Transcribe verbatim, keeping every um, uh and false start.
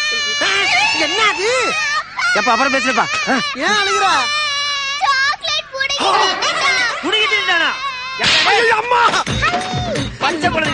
என்னது? எப்ப அப்புறம் பேசுறப்பா. ஏன் அழுகுற? குடிக்கிட்டு இருந்தானா? அம்மா பச்சை குழந்தை